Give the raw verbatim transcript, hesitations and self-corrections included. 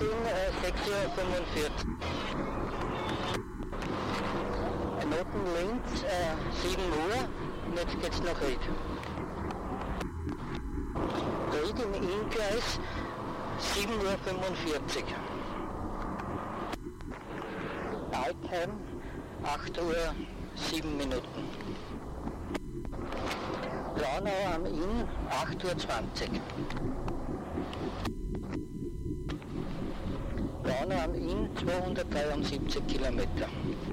Ding äh, sechs Uhr fünfundvierzig. Noten links äh, sieben Uhr und jetzt geht's nach Ried. Ried im Inngleis sieben Uhr fünfundvierzig. Altheim acht Uhr sieben Minuten. Braunau am Inn acht Uhr zwanzig. Braunau am Inn zweihundertdreiundsiebzig Kilometer.